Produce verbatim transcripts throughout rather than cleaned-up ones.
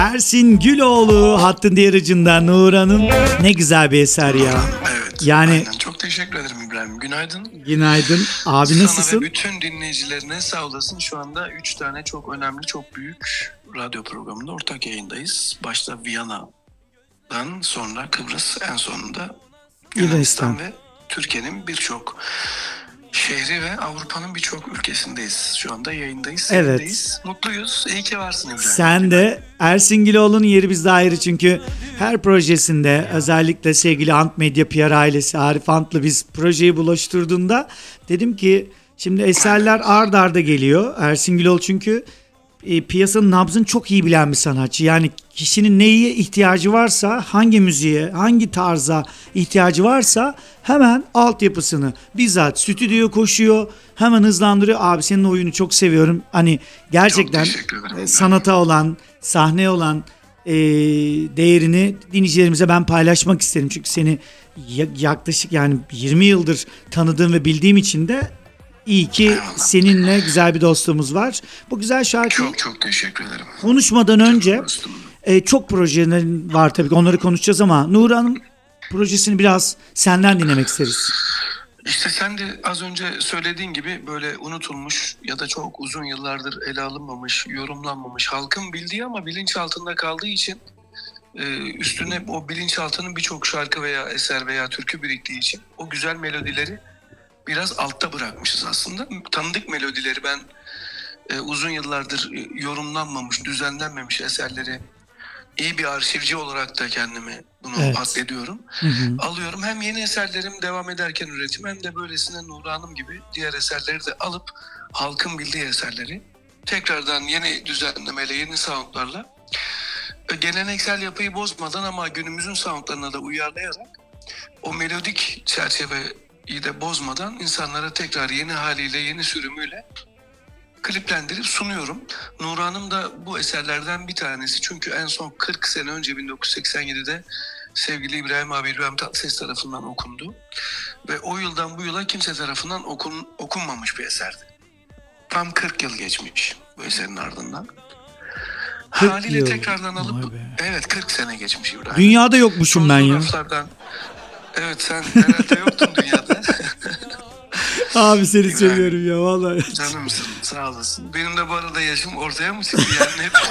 Ersin Güloğlu hattın diğer ucunda Nuran'ın ne güzel bir eser ya. Evet. Yani Aynen. Çok teşekkür ederim İbrahim. Günaydın. günaydın. Abi Sana nasılsın? ve bütün dinleyicilerine sağ olasın. Şu anda üç tane çok önemli, çok büyük radyo programında ortak yayındayız. Başta Viyana'dan sonra Kıbrıs, en sonunda Yunanistan ve Türkiye'nin birçok şehri ve Avrupa'nın birçok ülkesindeyiz. Şu anda yayındayız, Evet. seninleyiz. Mutluyuz. İyi ki varsın İbrahim. Sen de. Ersin Güloğlu'nun yeri bizde ayrı çünkü her projesinde özellikle sevgili Ant Medya P R ailesi Arif Ant'la biz projeyi buluşturduğunda dedim ki şimdi eserler ard arda geliyor. Ersin Güloğlu çünkü e, piyasanın nabzını çok iyi bilen bir sanatçı. Yani kişinin neye ihtiyacı varsa, hangi müziğe, hangi tarza ihtiyacı varsa hemen altyapısını bizzat stüdyoya koşuyor. Hemen hızlandırıyor. Abi senin oyunu çok seviyorum. Hani gerçekten e, sanata olan, sahneye olan e, değerini dinleyicilerimize ben paylaşmak isterim. Çünkü seni ya- yaklaşık yani yirmi yıldır tanıdığım ve bildiğim için de iyi ki seninle güzel bir dostluğumuz var. Bu güzel şarkı Çok çok teşekkür ederim. konuşmadan önce Dostum. e, çok projelerin var tabii ki onları konuşacağız ama Nur Hanım projesini biraz senden dinlemek isteriz. İşte sen de az önce söylediğin gibi böyle unutulmuş ya da çok uzun yıllardır ele alınmamış, yorumlanmamış, halkın bildiği ama bilinç altında kaldığı için e, üstüne o bilinçaltının birçok şarkı veya eser veya türkü biriktiği için o güzel melodileri biraz altta bırakmışız aslında. Tanıdık melodileri ben e, uzun yıllardır e, yorumlanmamış, düzenlenmemiş eserleri iyi bir arşivci olarak da kendimi bunu Evet. addediyorum. Hı hı. Alıyorum. Hem yeni eserlerim devam ederken üretim hem de böylesine Nur Hanım gibi diğer eserleri de alıp halkın bildiği eserleri tekrardan yeni düzenlemeyle, yeni soundlarla e, geleneksel yapıyı bozmadan ama günümüzün soundlarına da uyarlayarak o melodik çerçeveyi de bozmadan insanlara tekrar yeni haliyle, yeni sürümüyle kliplendirip sunuyorum. Nur Hanım da bu eserlerden bir tanesi. Çünkü en son kırk sene önce bin dokuz yüz seksen yedide sevgili İbrahim abi İbrahim Tatlıses tarafından okundu. Ve o yıldan bu yıla kimse tarafından okun, okunmamış bir eserdi. Tam kırk yıl geçmiş bu eserin ardından. kırk Haliyle yıl. tekrardan alıp Vay be. evet kırk sene geçmiş İbrahim. Dünyada yokmuşum ben Tozlu ya. raflardan- Evet sen herhalde yoktun dünyada. Abi seni İbrahim. seviyorum ya vallahi. Canımsın, sağ olasın. Benim de bu arada yaşım ortaya mı çıktı yani hep?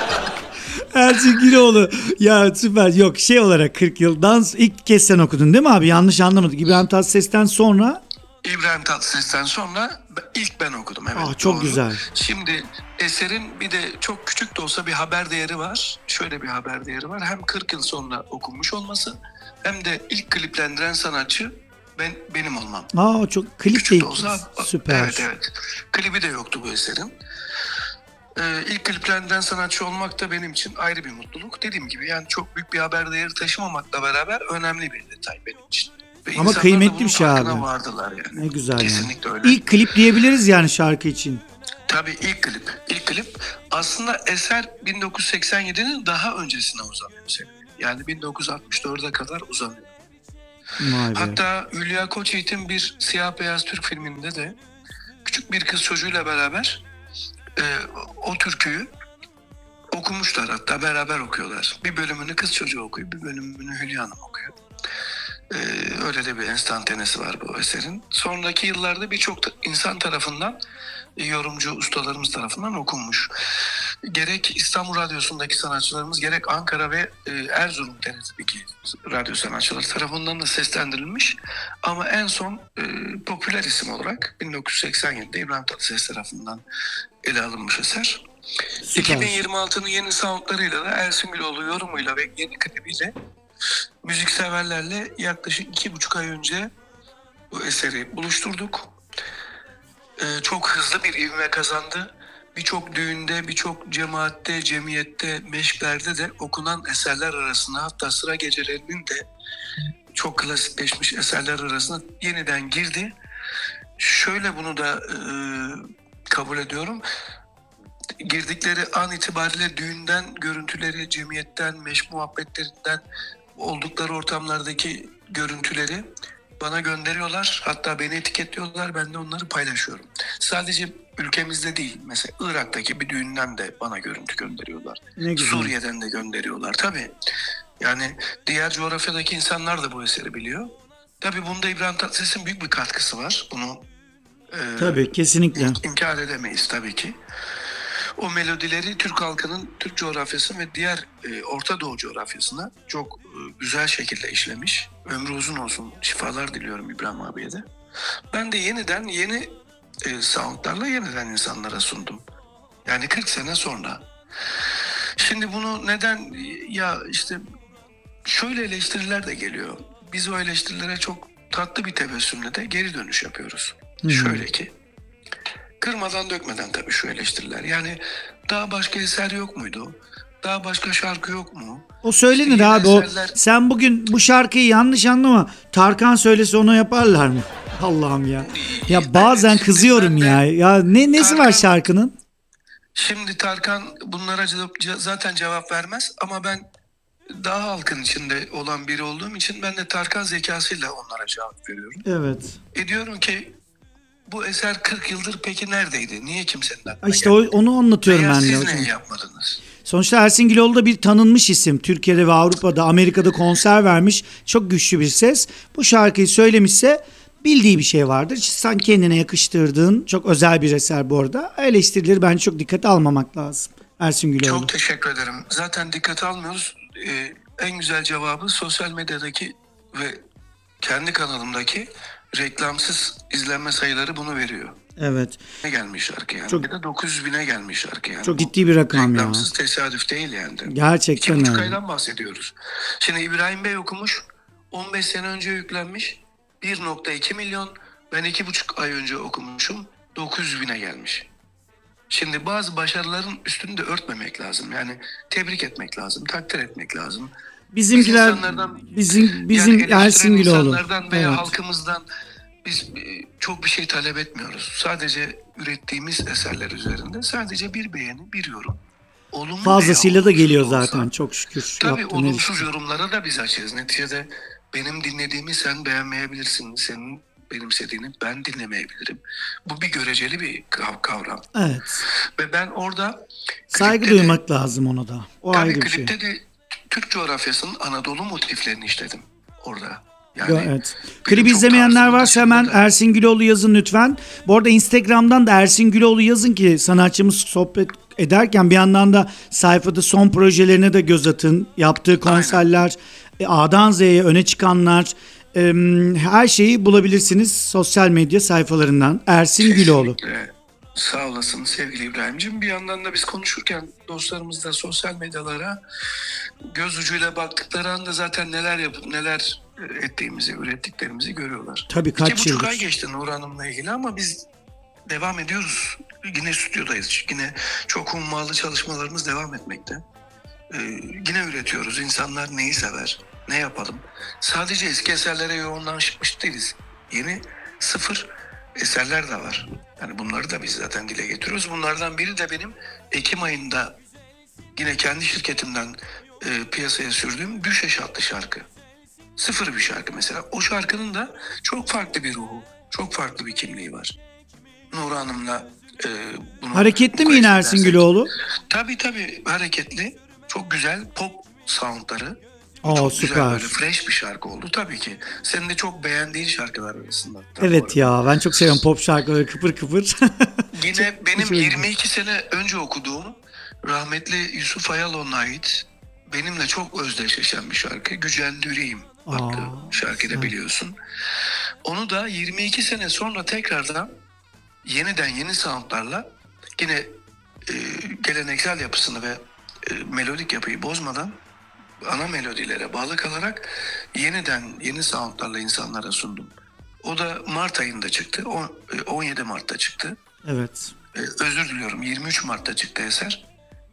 Ersin Güloğlu ya süper yok şey olarak kırk yıl dans ilk kez sen okudun değil mi abi yanlış anlamadık İbrahim Tatlıses'ten sonra. İbrahim Tatlıses'ten sonra ilk ben okudum. Evet, Aa, çok doğru. güzel. Şimdi eserin bir de çok küçük de olsa bir haber değeri var. Şöyle bir haber değeri var. Hem kırk yıl sonra okunmuş olması hem de ilk kliplendiren sanatçı ben benim olmam. Aa çok klip de Küçük de olsa süper. evet evet. Klibi de yoktu bu eserin. Ee, ilk kliplendiren sanatçı olmak da benim için ayrı bir mutluluk. Dediğim gibi yani çok büyük bir haber değeri taşımamakla beraber önemli bir detay benim için. Ve Ama insanlar da kıymetli bunun bir şey abi. farkına vardılar yani. Ne güzel Kesinlikle yani. öyle. İlk klip diyebiliriz yani şarkı için. Tabii ilk klip. İlk klip aslında eser bin dokuz yüz seksen yedinin daha öncesine uzanıyor sevgili. Yani bin dokuz yüz altmış dörde kadar uzanıyor. Vay be. Hatta Hülya Koçyiğit'in bir siyah beyaz Türk filminde de küçük bir kız çocuğuyla beraber e, o türküyü okumuşlar, hatta beraber okuyorlar. Bir bölümünü kız çocuğu okuyor, bir bölümünü Hülya Hanım okuyor. Ee, öyle de bir enstantanesi var bu eserin. Sonraki yıllarda birçok ta- insan tarafından, e, yorumcu ustalarımız tarafından okunmuş. Gerek İstanbul Radyosu'ndaki sanatçılarımız, gerek Ankara ve e, Erzurum T R T'deki radyo sanatçıları tarafından da seslendirilmiş. Ama en son e, popüler isim olarak bin dokuz yüz seksen yedide İbrahim Tatlıses tarafından ele alınmış eser. Süper. iki bin yirmi altının yeni soundlarıyla da Ersin Güloğlu yorumuyla ve yeni klibiyle müzikseverlerle yaklaşık iki buçuk ay önce bu eseri buluşturduk. Ee, çok hızlı bir ivme kazandı. Birçok düğünde, birçok cemaatte, cemiyette, meşklerde de okunan eserler arasında, hatta sıra gecelerinin de çok klasikleşmiş eserler arasında yeniden girdi. Şöyle bunu da e, kabul ediyorum. Girdikleri an itibariyle düğünden görüntüleri, cemiyetten, meşk muhabbetlerinden, oldukları ortamlardaki görüntüleri bana gönderiyorlar. Hatta beni etiketliyorlar. Ben de onları paylaşıyorum. Sadece ülkemizde değil. Mesela Irak'taki bir düğünden de bana görüntü gönderiyorlar. Ne güzel. Suriye'den de gönderiyorlar. Tabii yani diğer coğrafyadaki insanlar da bu eseri biliyor. Tabii bunda İbrahim Tatlıses'in büyük bir katkısı var. Bunu e, Tabii, kesinlikle. in- inkar edemeyiz tabii ki. O melodileri Türk halkının, Türk coğrafyası ve diğer e, Orta Doğu coğrafyasına çok e, güzel şekilde işlemiş. Ömrü uzun olsun. Şifalar diliyorum İbrahim abiye de. Ben de yeniden yeni e, soundlarla yeniden insanlara sundum. Yani kırk sene sonra. Şimdi bunu neden, ya işte şöyle eleştiriler de geliyor. Biz o eleştirilere çok tatlı bir tebessümle de geri dönüş yapıyoruz. Hı hı. Şöyle ki, kırmadan dökmeden tabii şu eleştiriler. Yani daha başka eser yok muydu? Daha başka şarkı yok mu? O söylenir İşte abi. yeni O, eserler- sen bugün bu şarkıyı yanlış anlama. Tarkan söylese onu yaparlar mı? Allah'ım ya. Ya bazen Evet, kızıyorum ben de- ya. Ya ne nesi var Tarkan- şarkının? Şimdi Tarkan bunlara ce- ce- zaten cevap vermez ama ben daha halkın içinde olan biri olduğum için ben de Tarkan zekasıyla onlara cevap veriyorum. Evet. E diyorum ki bu eser kırk yıldır peki neredeydi? Niye kimsenin aklına İşte o, gelmedi? onu anlatıyorum Veya ben de siz hocam. niye yapmadınız? Sonuçta Ersin Güloğlu da bir tanınmış isim. Türkiye'de ve Avrupa'da, Amerika'da konser vermiş. Çok güçlü bir ses. Bu şarkıyı söylemişse bildiği bir şey vardır. Sen kendine yakıştırdığın çok özel bir eser bu arada. Eleştirileri bence çok dikkate almamak lazım. Ersin Güloğlu. Çok teşekkür ederim. Zaten dikkate almıyoruz. Ee, en güzel cevabı sosyal medyadaki ve kendi kanalımdaki reklamsız izlenme sayıları bunu veriyor. Evet. Ne gelmiş şarkı yani. Çok- Bir de dokuz yüz bine gelmiş şarkı yani. Çok Bu ciddi bir rakam ya. reklamsız tesadüf değil yani. Gerçekten İki buçuk öyle. aydan bahsediyoruz. Şimdi İbrahim Bey okumuş. on beş sene önce yüklenmiş. bir nokta iki milyon. Ben iki buçuk ay önce okumuşum. dokuz yüz bine gelmiş. Şimdi bazı başarıların üstünü de örtmemek lazım. Yani tebrik etmek lazım, takdir etmek lazım. Bizimkiler Biz insanlardan- bizim bizim yani eleştiren Ersin Güloğlu. insanlardan veya Evet. halkımızdan biz e, çok bir şey talep etmiyoruz. Sadece ürettiğimiz eserler üzerinde sadece bir beğeni, bir yorum. Olumlu Fazlasıyla da veya olumsuz geliyor olsa- zaten çok şükür. Tabii Yaptığın olumsuz eleştiri. yorumlara da biz açığız. Neticede benim dinlediğimi sen beğenmeyebilirsin. Senin benimsediğini ben dinlemeyebilirim. Bu bir göreceli bir kav- kavram. Evet. Ve ben orada Saygı klipte de- duymak lazım ona da. O tabii ayrı bir şey. klipte de Türk coğrafyasının Anadolu motiflerini işledim orada. Yani Yo, evet. benim Klibi çok izlemeyenler tarzımın varsa hemen dışında da- Ersin Güloğlu yazın lütfen. Bu arada Instagram'dan da Ersin Güloğlu yazın ki sanatçımız sohbet ederken bir yandan da sayfada son projelerine de göz atın. Yaptığı konserler, e, A'dan Z'ye öne çıkanlar, e, her şeyi bulabilirsiniz sosyal medya sayfalarından. Ersin Güloğlu. Kesinlikle. Sağ olasın sevgili İbrahim'ciğim. Bir yandan da biz konuşurken dostlarımız da sosyal medyalara göz ucuyla baktıkları anda zaten neler yapıp neler ettiğimizi, ürettiklerimizi görüyorlar. Tabii İki kaç buçuk yıldır. ay geçti Nur Hanım'la ilgili ama biz devam ediyoruz. Yine stüdyodayız. Yine çok hummalı çalışmalarımız devam etmekte. Ee, yine üretiyoruz. İnsanlar neyi sever, ne yapalım. Sadece eski eserlere yoğunlaşmış değiliz. Yeni sıfır eserler de var. Yani bunları da biz zaten dile getiriyoruz. Bunlardan biri de benim Ekim ayında yine kendi şirketimden e, piyasaya sürdüğüm Düşeş adlı şarkı. Sıfır bir şarkı mesela. O şarkının da çok farklı bir ruhu, çok farklı bir kimliği var. Nur Hanım'la e, bunu Hareketli mi mukayese yine Ersin edersek- Güloğlu? Tabii tabii hareketli. Çok güzel pop soundları. Aa, Çok güzel süper. böyle fresh bir şarkı oldu tabii ki. Senin de çok beğendiğin şarkılar arasında. Tabii bu Evet arada. ya, ben çok seviyorum pop şarkıları, kıpır kıpır. Yine benim hoşuma gidiyor. yirmi iki sene önce okuduğum rahmetli Yusuf Ayaloğlu'na ait benimle çok özdeşleşen bir şarkı. Gücendi Yüreğim adlı Aa, şarkıyı da güzel. biliyorsun. Onu da yirmi iki sene sonra tekrardan yeniden yeni soundlarla yine e, geleneksel yapısını ve e, melodik yapıyı bozmadan ana melodilere bağlı kalarak yeniden yeni soundlarla insanlara sundum. O da Mart ayında çıktı. On- e, on yedi Mart'ta çıktı. Evet. Ee, özür diliyorum yirmi üç Mart'ta çıktı eser.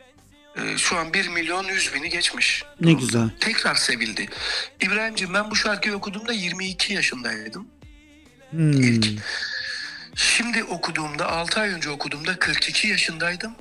Ee, şu an bir milyon yüz bini geçmiş. Ne güzel. Tekrar sevildi. İbrahimciğim ben bu şarkıyı okuduğumda yirmi iki yaşındaydım. Hmm. İlk. Şimdi okuduğumda altı ay önce okuduğumda kırk iki yaşındaydım.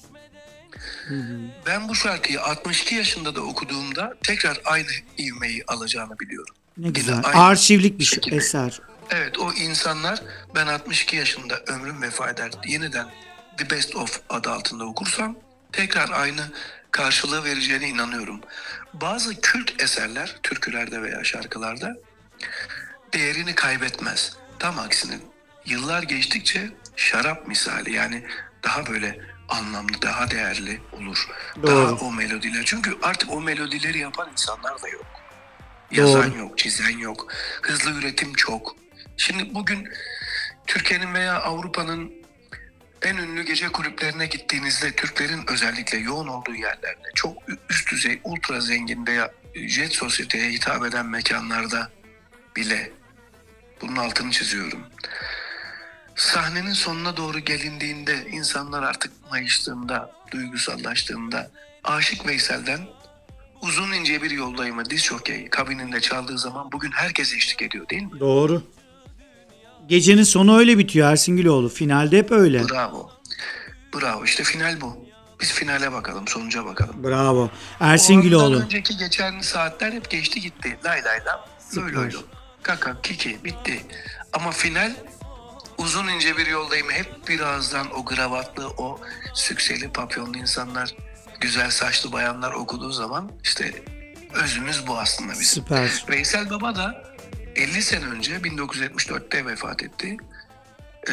Ben bu şarkıyı altmış iki yaşında da okuduğumda tekrar aynı ivmeyi alacağını biliyorum. Ne Yine güzel. aynı Arşivlik bir şey- şekilde. eser. Evet, o insanlar, ben altmış iki yaşında ömrüm vefa eder, yeniden The Best of adı altında okursam tekrar aynı karşılığı vereceğine inanıyorum. Bazı kült eserler türkülerde veya şarkılarda değerini kaybetmez. Tam aksine yıllar geçtikçe şarap misali, yani daha böyle anlamlı, daha değerli olur. Doğru. Daha o melodiler. Çünkü artık o melodileri yapan insanlar da yok. Yazan Doğru. yok, çizen yok. Hızlı üretim çok. Şimdi bugün Türkiye'nin veya Avrupa'nın en ünlü gece kulüplerine gittiğinizde, Türklerin özellikle yoğun olduğu yerlerde, çok üst düzey, ultra zengin veya jet sosyeteye hitap eden mekanlarda bile, bunun altını çiziyorum, sahnenin sonuna doğru gelindiğinde, insanlar artık mayıştığında, duygusallaştığında, Aşık Veysel'den Uzun ince bir yoldayımı diz jokey kabininde çaldığı zaman bugün herkes eşlik ediyor, değil mi? Doğru. Gecenin sonu öyle bitiyor Ersin Güloğlu. Finalde hep öyle. Bravo. Bravo. İşte final bu. Biz finale bakalım, sonuca bakalım. Bravo. Ersin O andan Güloğlu. önceki geçen saatler hep geçti gitti. Lay lay la. Loy loy lo. Kaka kiki bitti. Ama final, uzun ince bir yoldayım. Hep birazdan o gravatlı, o sükseli, papyonlu insanlar, güzel saçlı bayanlar okuduğu zaman işte özümüz bu aslında bizim. Süper. Veysel Baba da elli sene önce bin dokuz yüz yetmiş dörtte vefat etti. Ee,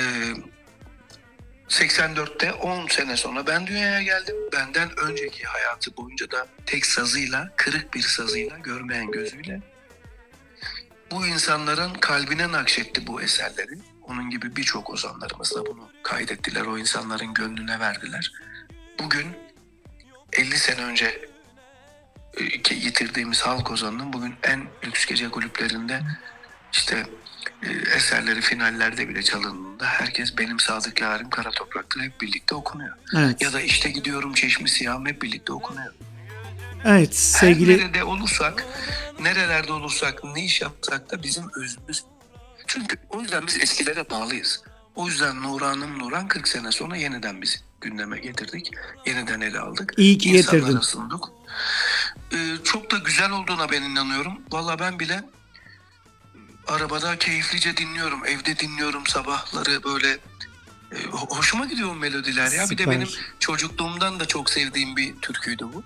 seksen dörtte on sene sonra ben dünyaya geldim. Benden önceki hayatı boyunca da tek sazıyla, kırık bir sazıyla, görmeyen gözüyle bu insanların kalbine nakşetti bu eserleri. Onun gibi birçok ozanlarımız da bunu kaydettiler. O insanların gönlüne verdiler. Bugün elli sene önce e, yitirdiğimiz halk ozanının bugün en lüks gece kulüplerinde işte e, eserleri finallerde bile çalındığında herkes benim sadık yarim kara toprakta hep birlikte okunuyor. Evet. Ya da işte gidiyorum Çeşmi Siyahım hep birlikte okunuyor. Evet sevgili. Her nerede olursak, nerelerde olursak, ne iş yapsak da bizim özümüz. Çünkü o yüzden biz eskilere bağlıyız. O yüzden Nuran'ım Nuran kırk sene sonra yeniden bizi gündeme getirdik. Yeniden ele aldık. İyi ki getirdin. İnsanlara sunduk. Ee, çok da güzel olduğuna ben inanıyorum. Vallahi ben bile arabada keyiflice dinliyorum. Evde dinliyorum sabahları böyle. E, ho- hoşuma gidiyor o melodiler ya. Bir de Süper. benim çocukluğumdan da çok sevdiğim bir türküydü bu.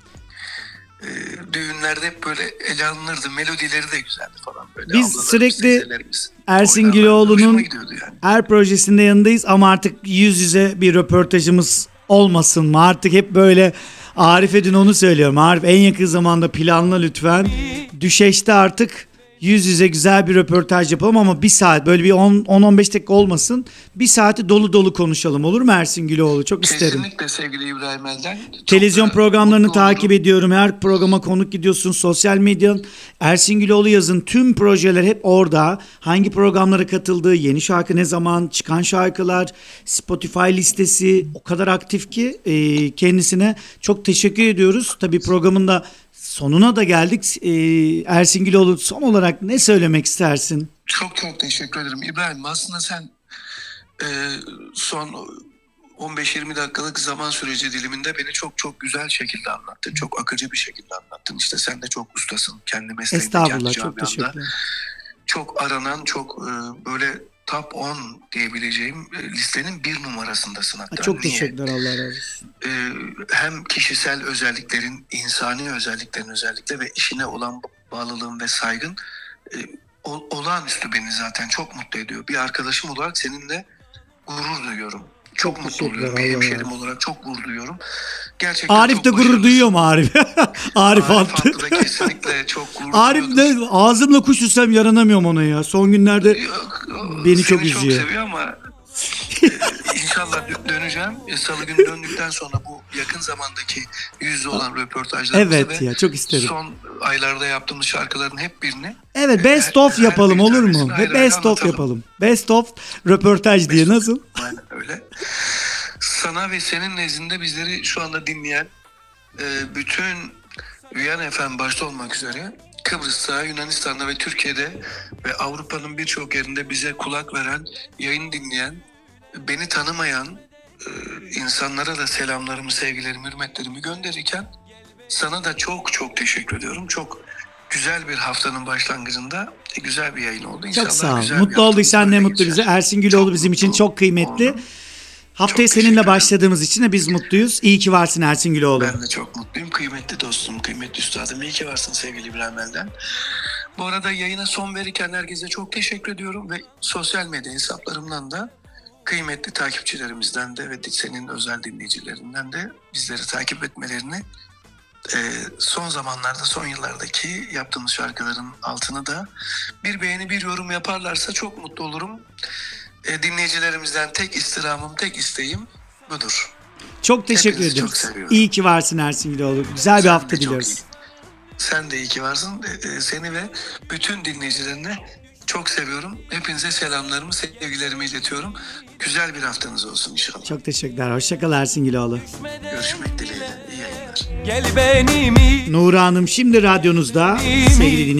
E, düğünlerde hep böyle ele alınırdı. Melodileri de güzeldi falan böyle. Biz Ablalarımız, sürekli teyzelerimiz Ersin oynarlardı. Güloğlu'nun Hoşuma gidiyordu yani. her projesinde yanındayız ama artık yüz yüze bir röportajımız olmasın mı? Artık hep böyle Arif'e dün onu söylüyorum. Arif en yakın zamanda planla lütfen. Düşeşte artık yüz yüze güzel bir röportaj yapalım ama bir saat böyle bir on on beş dakika olmasın. Bir saati dolu dolu konuşalım, olur mu Ersin Güloğlu? Çok isterim. Kesinlikle sevgili İbrahim Elden. Çok Televizyon da programlarını mutlu takip oldum. ediyorum. Her programa konuk gidiyorsun. Sosyal medyanın Ersin Güloğlu yazın. Tüm projeler hep orada. Hangi programlara katıldığı, yeni şarkı ne zaman, çıkan şarkılar, Spotify listesi o kadar aktif ki e, kendisine çok teşekkür ediyoruz. Tabii programın da sonuna da geldik. E, Ersin Güloğlu son olarak ne söylemek istersin? Çok çok teşekkür ederim. İbrahim, aslında sen e, son on beş yirmi dakikalık zaman süreci diliminde beni çok çok güzel şekilde anlattın. Çok akıcı bir şekilde anlattın. İşte sen de çok ustasın. Kendi mesleğinde, kendi Estağfurullah, çok camianda. teşekkürler. Çok aranan, çok e, böyle top on diyebileceğim e, listenin bir numarasındasın hatta. Çok Niye? teşekkürler, Allah razı olsun. E, hem kişisel özelliklerin, insani özelliklerin özellikle ve işine olan bağlılığın ve saygın e, ol- olağanüstü beni zaten çok mutlu ediyor. Bir arkadaşım olarak seninle gurur duyuyorum. Çok, Çok mutlu teşekkürler, oluyorum. Bir Allah razı hemşerim olsun. olarak çok gurur duyuyorum. Gerçekten Arif çok de gurur başarılısın. duyuyor mu Arif? Arif Arif Altı. Altı da kesinlikle çok gurur Arif duyuyordur. de ağzımla kuş uçsam yaranamıyorum ona ya. Son günlerde Yok, o beni seni çok üzüyor. çok seviyor ama e, inşallah dö- döneceğim. E, Salı günü döndükten sonra bu yakın zamandaki yüz yüze olan röportajlarımızı Evet ve ya, çok isterim. son aylarda yaptığımız şarkıların hep birini Evet, best her- of her yapalım, bir olur mu? tanesini Ve ayrı ayrı best of anlatalım. yapalım. Best of röportaj diye Best of. nasıl? Aynen öyle. Sana ve senin nezdinde bizleri şu anda dinleyen e, bütün Viyana F M başta olmak üzere Kıbrıs'ta, Yunanistan'da ve Türkiye'de ve Avrupa'nın birçok yerinde bize kulak veren, yayın dinleyen, beni tanımayan e, insanlara da selamlarımı, sevgilerimi, hürmetlerimi gönderirken sana da çok çok teşekkür ediyorum. Çok güzel bir haftanın başlangıcında e, güzel bir yayın oldu. İnşallah Çok sağ ol. güzel bir Mutlu olduysan haftamız ne böyle mutlu bize. geçer. Ersin Güloğlu Çok bizim için mutlu çok kıymetli. oldum. Haftaya Çok seninle teşekkür ederim. başladığımız için de biz mutluyuz. İyi ki varsın Ersin Güloğlu. Ben de çok mutluyum. Kıymetli dostum, kıymetli üstadım. İyi ki varsın sevgili İbrahim Elden. Bu arada yayına son verirken herkese çok teşekkür ediyorum ve sosyal medya hesaplarımdan da kıymetli takipçilerimizden de ve senin özel dinleyicilerinden de bizleri takip etmelerini, e, son zamanlarda, son yıllardaki yaptığımız şarkıların altına da bir beğeni, bir yorum yaparlarsa çok mutlu olurum. E, dinleyicilerimizden tek istirhamım, tek isteğim budur. Çok teşekkür Hepinizi ederiz. çok seviyorum. İyi ki varsın Ersin Güloğlu. Güzel bir Sen hafta de çok diliyoruz. iyi. Sen de iyi ki varsın. E, e, Seni ve bütün dinleyicilerine çok seviyorum. Hepinize selamlarımı, sevgilerimi iletiyorum. Güzel bir haftanız olsun inşallah. Çok teşekkürler. Hoşçakal Ersin Güloğlu. Görüşmek dileğiyle. İyi yayınlar. Gel benim Nura Hanım şimdi radyonuzda sevgili dinleyiciler.